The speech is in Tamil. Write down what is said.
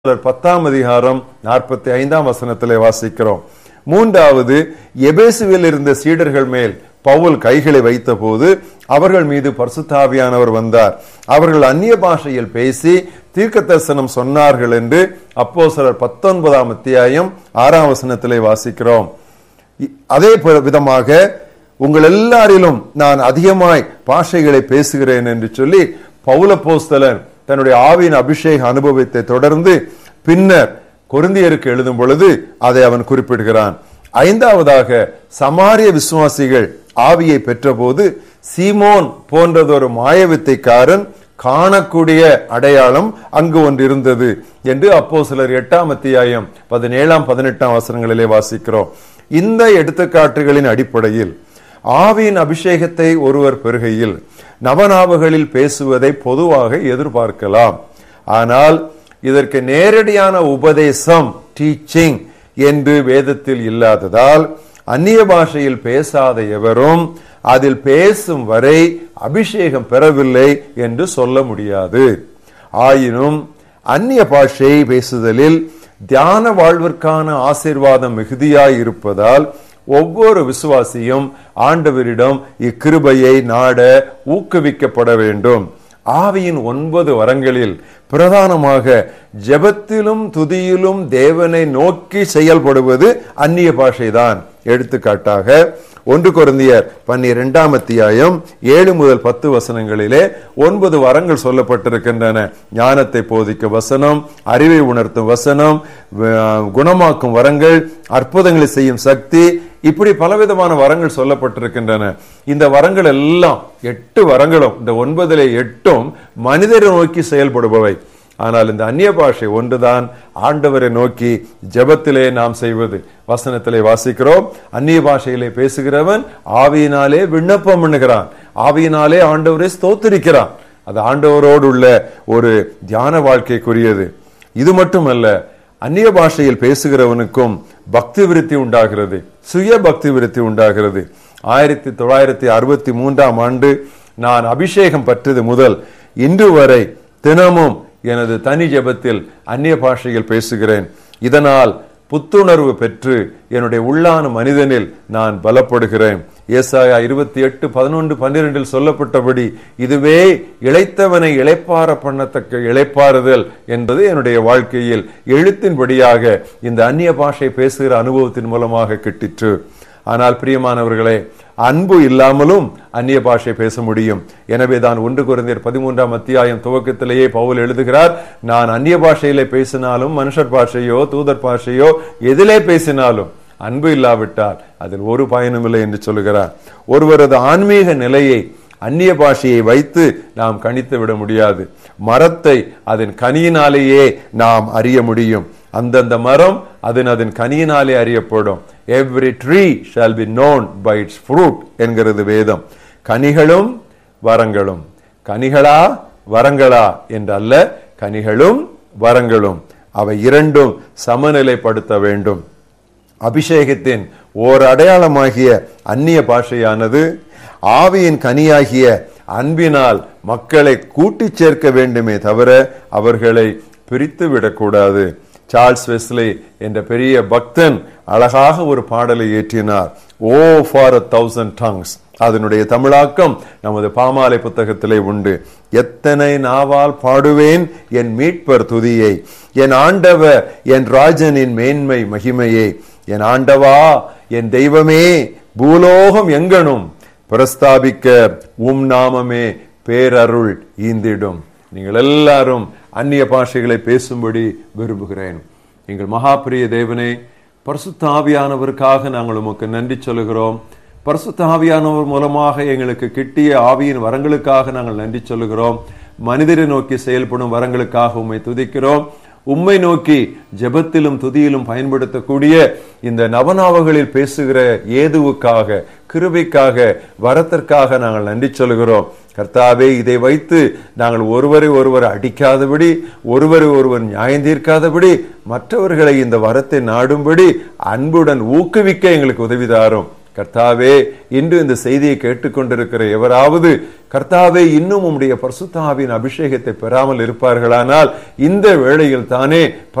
10:45 வாசிக்கிறோம். மூன்றாவது, எபேசுவில் இருந்த சீடர்கள் மேல் பவுல் கைகளை வைத்த போது அவர்கள் மீது பரிசுத்த ஆவியானவர் வந்தார். அவர்கள் அந்நிய பாஷையில் பேசி தீர்க்க தரிசனம் சொன்னார்கள் என்று அப்போஸ்தலர் 19:6 வாசிக்கிறோம். அதே விதமாக உங்கள் எல்லாரிலும் நான் அதிகமாய் பாஷைகளை பேசுகிறேன் என்று சொல்லி பவுல் அப்போஸ்தலன் தன்னுடைய ஆவியின் அபிஷேக அனுபவத்தை தொடர்ந்து பின்னர் கொரிந்தியருக்கு எழுதும் பொழுது அதை அவன் குறிப்பிடுகிறான். ஐந்தாவதாக, சமாரிய விசுவாசிகள் ஆவியை பெற்றபோது சீமோன் போன்றதொரு மாயவித்தைக்காரன் காணக்கூடிய அடையாளம் அங்கு ஒன்று இருந்தது என்று அப்போஸ்தலர் 8:17-18 வாசிக்கிறோம். இந்த எடுத்துக்காட்டுகளின் அடிப்படையில் ஆவியின் அபிஷேகத்தை ஒருவர் பெறுகையில் நவநாவுகளில் பேசுவதை பொதுவாக எதிர்பார்க்கலாம். ஆனால் இதற்கு நேரடியான உபதேசம், டீச்சிங் என்று வேதத்தில் இல்லாததால் அந்நிய பாஷையில் பேசாத எவரும் அதில் பேசும் வரை அபிஷேகம் பெறவில்லை என்று சொல்ல முடியாது. ஆயினும் அந்நிய பாஷை பேசுதலில் தியான வாழ்விற்கான ஆசீர்வாதம் மிகுதியாய் இருப்பதால் ஒவ்வொரு விசுவாசியும் ஆண்டவரிடம் இக்கிருபையை நாட ஊக்குவிக்கப்பட வேண்டும். ஆவியின் 9 வரங்களில் பிரதானமாக ஜெபத்திலும் துதியிலும் தேவனை நோக்கி செயல்படுவது அந்நிய பாஷைதான். எடுத்துக்காட்டாக 1 கொரிந்தியர் 12:7-10 9 வரங்கள் சொல்லப்பட்டிருக்கின்றன. ஞானத்தை போதிக்கும் வசனம், அறிவை உணர்த்தும் வசனம், குணமாக்கும் வரங்கள், அற்புதங்களை செய்யும் சக்தி, இப்படி பலவிதமான வரங்கள் சொல்லப்பட்டிருக்கின்றன. இந்த வரங்கள் எல்லாம் 8 வரங்களும், இந்த 9 8 மனிதரை நோக்கி செயல்படுபவை. ஆனால் இந்த அந்நிய பாஷை ஒன்றுதான் ஆண்டவரை நோக்கி ஜெபத்திலே நாம் செய்வது. வசனத்திலே வாசிக்கிறோம், அந்நிய பாஷையிலே பேசுகிறவன் ஆவியினாலே விண்ணப்பம் பண்ணுகிறான், ஆவியினாலே ஆண்டவரை ஸ்தோத்திரிக்கிறான். அது ஆண்டவரோடு உள்ள ஒரு தியான வாழ்க்கைக்குரியது. இது மட்டுமல்ல, அந்நிய பாஷையில் பேசுகிறவனுக்கும் பக்தி விருத்தி உண்டாகிறது, சுய பக்தி விருத்தி உண்டாகிறது. 1963 நான் அபிஷேகம் பெற்றது முதல் இன்று வரை தினமும் எனது தனி ஜெபத்தில் அந்நிய பாஷையில் பேசுகிறேன். இதனால் புத்துணர்வு பெற்று என்னுடைய உள்ளான மனிதனில் நான் பலப்படுகிறேன். ஏசாயா 28:11-12 சொல்லப்பட்டபடி இதுவே இளைத்தவனை இளைப்பார பண்ணத்தக்க இளைப்பாறுதல் என்பது என்னுடைய வாழ்க்கையில் எழுத்தின்படியாக இந்த அந்நிய பாஷை பேசுகிற அனுபவத்தின் மூலமாக கிட்டிற்று. ஆனால் பிரியமானவர்களே, அன்பு இல்லாமலும் அந்நிய பாஷை பேச முடியும். எனவே தான் 1 கொரிந்தியர் 13 துவக்கத்திலேயே பவுல் எழுதுகிறார், நான் அந்நிய பாஷையிலே பேசினாலும், மனுஷர் பாஷையோ தூதர் பாஷையோ எதிலே பேசினாலும் அன்பு இல்லாவிட்டால் அதில் ஒரு பயனும் இல்லை என்று சொல்லுகிறார். ஒருவரது ஆன்மீக நிலையை அந்நிய பாஷையை வைத்து நாம் கணித்து விட முடியாது. மரத்தை அதன் கனியினாலேயே நாம் அறிய முடியும். அந்தந்த மரம் அதன் கனியினாலே அறியப்படும். Every tree shall be known by its fruit என்கிறது வேதம். கனிகளும் வரங்களும், கனிகளா வரங்களா என்றல்ல, கனிகளும் வரங்களும் அவை இரண்டும் சமநிலைப்படுத்த வேண்டும். அபிஷேகத்தின் ஓர் அடையாளமாகிய அந்நிய பாஷையானது ஆவியின் கனியாகிய அன்பினால் மக்களை கூட்டி சேர்க்க வேண்டுமே தவிர அவர்களை பிரித்து விடக்கூடாது. சார்ல்ஸ் வெஸ்லி என்ற பெரிய பக்தன் அழகாக ஒரு பாடலை இயற்றினார், ஓ ஃபார் 1000 tongues. அதனுடைய தமிழாக்கம் நமது பாமாலை புத்தகத்திலே உண்டு. எத்தனை நாவால் பாடுவேன் என் மீட்பர் துதியை, என் ஆண்டவர் என் ராஜனின் மேன்மை மகிமையே, என் ஆண்டவா என் தெய்வமே, பூலோகம் எங்கனும் பிரஸ்தாபிக்க உம் நாமமே பேரருள் ஈந்திடும். நீங்கள் எல்லாரும் அந்நிய பாஷைகளை பேசும்படி விரும்புகிறேன். எங்கள் மகாபிரிய தேவனே, பரிசுத்த ஆவியானவருக்காக நாங்கள் உமக்கு நன்றி சொல்லுகிறோம். பரிசுத்த ஆவியானவர் மூலமாக எங்களுக்கு கிட்டிய ஆவியின் வரங்களுக்காக நாங்கள் நன்றி சொல்லுகிறோம். மனிதரை நோக்கி செயல்படும் வரங்களுக்காக உம்மை துதிக்கிறோம். உம்மை நோக்கி ஜெபத்திலும் துதியிலும் பயன்படுத்தக்கூடிய இந்த நவநாவுகளில் பேசுகிற ஏதுவுக்காக, கிருபைக்காக, வரத்திற்காக நாங்கள் நன்றி சொல்கிறோம். கர்த்தாவே, இதை வைத்து நாங்கள் ஒருவரை ஒருவர் அடிக்காதபடி, ஒருவரை ஒருவர் நியாயம் தீர்க்காதபடி, மற்றவர்களை இந்த வரத்தை நாடும்படி அன்புடன் ஊக்குவிக்க எங்களுக்கு உதவிதாரும். கர்த்தாவே, இன்று இந்த செய்தியை கேட்டுக்கொண்டிருக்கிற எவராவது கர்த்தாவே இன்னும் உம்முடைய பரிசுத்த ஆவியின் அபிஷேகத்தை பெறாமல் இருப்பார்களானால் இந்த வேளையில் தானே